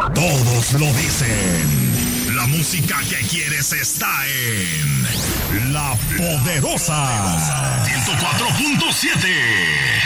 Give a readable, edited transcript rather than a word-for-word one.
Todos lo dicen. La música que quieres está en La Poderosa 104.7.